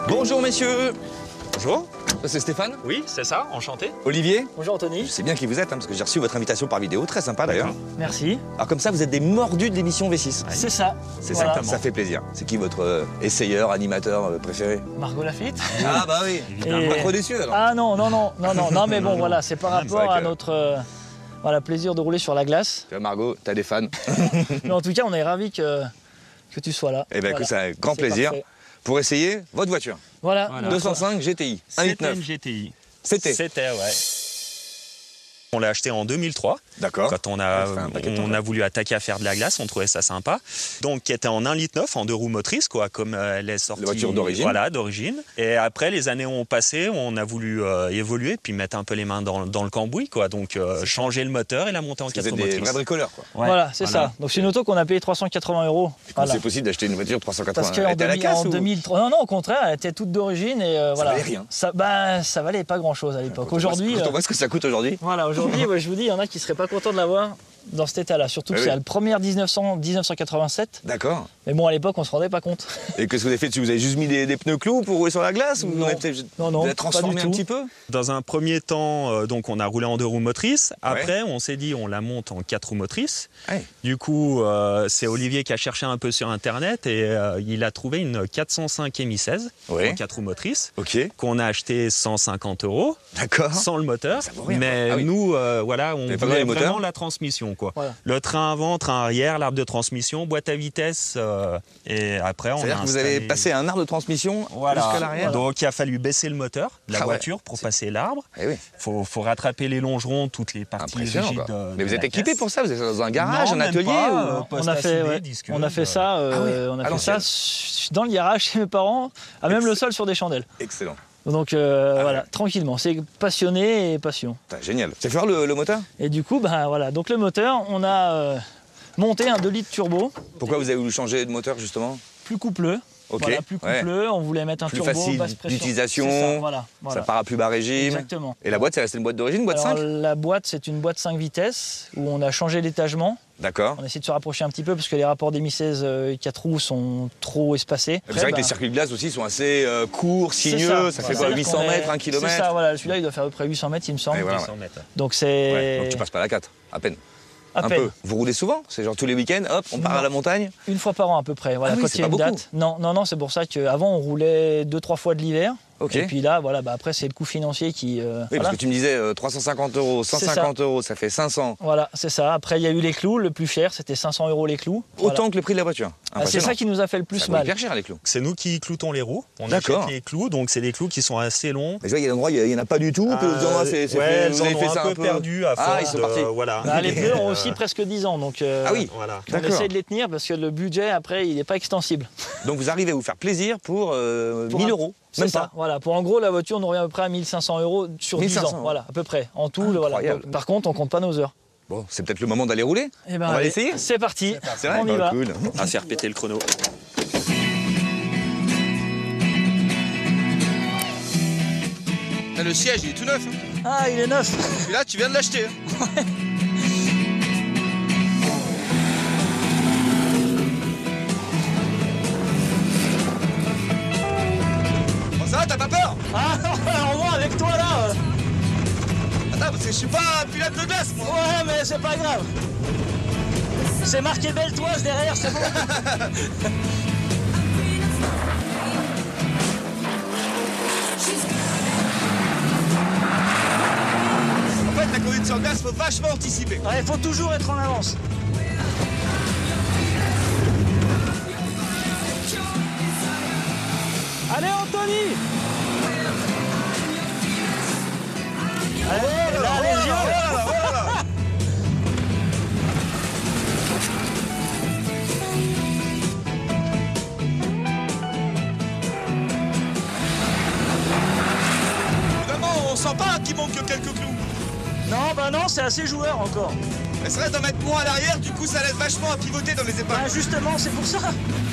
Bonjour messieurs. Bonjour. C'est Stéphane? Oui, c'est ça, enchanté. Olivier? Bonjour Anthony. Je sais bien qui vous êtes, parce que j'ai reçu votre invitation par vidéo, très sympa d'ailleurs. Merci. Alors comme ça, vous êtes des mordus de l'émission V6. C'est ça. C'est Voilà. ça, ça fait plaisir. C'est qui votre essayeur, animateur préféré? Margot Lafitte. Ah bah oui, Et- pas trop déçu alors. Ah non, mais bon, voilà, c'est par C'est vrai rapport à que- notre plaisir de rouler sur la glace. Tu vois Margot, t'as des fans. Mais en tout cas, on est ravis que tu sois là. Eh ben écoute, c'est un grand C'est plaisir parfait. pour essayer votre voiture. Voilà. 205 GTI, 1.9 C'était litre. une GTI. C'était. C'était, ouais. On l'a acheté en 2003. D'accord. Quand on Ça fait un paquet de temps, a voulu attaquer à faire de la glace, on trouvait ça sympa. Donc, qui était en 1,9 litre, en 2 roues motrices, quoi, comme elle est sortie. La voiture d'origine. Voilà, d'origine. Et après, les années ont passé, on a voulu évoluer, puis mettre un peu les mains dans le cambouis, quoi. Donc, changer le moteur et la monter en Vous 4 êtes roues des motrices. vrais bricoleurs quoi. Ouais, Voilà, c'est ça. Donc c'est une auto qu'on a payé 380 €. Voilà. C'est possible d'acheter une voiture 380. Parce Elle qu'en était à la casse, ou... 2003, non, au contraire, elle était toute d'origine et voilà. valait rien. Ça valait pas grand-chose à l'époque. Quand on voit ce- Aujourd'hui, quand on voit ce que ça coûte aujourd'hui. voilà, aujourd'hui, ouais, je vous dis, il y en a qui seraient pas contents de l'avoir dans cet état-là. Surtout que Ah c'est oui. la première 1987. D'accord. Mais bon, à l'époque, on se rendait pas compte. Et qu'est-ce que vous avez fait dessus? Vous avez juste mis des pneus clous pour rouler sur la glace ou vous Non. avez peut-être Non, vous avez pas transformé du un tout. petit peu? Dans un premier temps, donc on a roulé en 2 roues motrices. Après, on s'est dit on la monte en 4 roues motrices. Ouais. Du coup, c'est Olivier qui a cherché un peu sur Internet et il a trouvé une 405 Mi 16 Ouais. en 4 roues motrices Ok. qu'on a acheté 150 €, D'accord. sans le moteur. Ça vaut rien, Mais quoi. Ah oui. nous, voilà, on avez pas voulait besoin du vraiment moteur la transmission, quoi. Voilà. Le train avant, train arrière, l'arbre de transmission, boîte à vitesse. Et après, on a C'est-à-dire que vous avez installé- passé un arbre de transmission Voilà. jusqu'à l'arrière. Donc il a fallu baisser le moteur de la Ah ouais. voiture pour passer l'arbre. Eh oui. Faut rattraper les longerons, toutes les parties Impressionnant rigides. quoi. de Mais vous la êtes équipé caisse. pour ça? Vous êtes dans un garage, Non, un même atelier pas, ou... poste On a fait, ACD, ouais, disque, on a fait ça, Ah oui, on a à fait l'ancienne. ça dans le garage chez mes parents, à même le sol sur des chandelles. Excellent. Donc voilà, tranquillement. C'est passionné et passion. Putain, génial. C'est faire le moteur? Et du coup, ben voilà. Donc le moteur, on a monté un 2 litres turbo, Pourquoi vous avez voulu changer de moteur justement? plus coupleux. Ok. Voilà, plus Ouais. coupleux. On voulait mettre un Plus turbo facile basse pression. d'utilisation. C'est ça, voilà. Ça part à plus bas régime. Exactement. Et la boîte, c'est resté une boîte d'origine, boîte Alors, 5? la boîte, c'est une boîte 5 vitesses où on a changé l'étagement. D'accord. On essaie de se rapprocher un petit peu parce que les rapports des Mi 16 4 roues sont trop espacés. C'est vrai que les circuits de glace aussi sont assez courts, c'est sinueux. Ça fait quoi, C'est-à-dire 800 qu'on est- mètres, 1 km? C'est ça, voilà. Celui-là, il doit faire à peu près 800 mètres, il me semble. Et voilà. 800 mètres. Donc c'est Ouais, donc tu passes pas la 4, à peine. à Un peine. peu. Vous roulez souvent? C'est genre tous les week-ends, hop, on part Non. à la montagne? Une fois par an à peu près. Voilà, Ah oui, quand c'est il y a pas une beaucoup. date. Non, c'est pour ça qu'avant on roulait 2-3 fois de l'hiver. Ok. Et puis là, voilà, après c'est le coût financier qui. Oui, voilà. parce que tu me disais 350 €, 150 €, ça fait 500. Voilà, c'est ça. Après, il y a eu les clous. Le plus cher, c'était 500 € les clous. Voilà. Autant que le prix de la voiture. Ah, c'est ça qui nous a fait le Ça plus vaut mal. hyper cher les clous. C'est nous qui cloutons les roues. On D'accord. achète les clous, donc c'est des clous qui sont assez longs. Mais je vois, il y a des endroits, il n'y en a pas du tout. Puis d'autres endroits, c'est ouais, fait- elles vous en avez ont fait ça un peu perdu à force Ah, ils sont partis. voilà. Bah, les pneus ont aussi presque 10 ans. Donc, Ah oui. Voilà. on D'accord. essaie de les tenir parce que le budget, après, il n'est pas extensible. Donc vous arrivez à vous faire plaisir pour 1000 €. C'est Même ça. pas. Voilà. Pour en gros, la voiture nous revient à peu près à 1500 € sur 10 1500 ans. €. Voilà, à peu près. En tout, voilà. Incroyable. Donc, par contre, on compte pas nos heures. Bon, c'est peut-être le moment d'aller rouler. Eh ben, On va allez, l'essayer? C'est parti. C'est vrai? On y Bah, va. cool. À faire péter le chrono. Le siège, il est tout neuf. Hein. Ah, il est neuf. Et là, tu viens de l'acheter. Hein. Bon, ça va, t'as pas peur? Ah non, alors moi, avec toi là. Attends, parce que je suis pas un pilote de glace, moi. Ouais, mais c'est pas grave. C'est marqué belle toise derrière, c'est bon. En fait, la conduite sur glace, faut vachement anticiper. Il faut toujours être en avance. Allez, Anthony. Allez, là, les yeux. Voilà. Évidemment, on sent pas qu'il manque quelques clous. Non, bah non, c'est assez joueur encore. Mais c'est vrai d'en mettre moins à l'arrière, du coup ça laisse vachement à pivoter dans les épingles. Bah justement, c'est pour ça.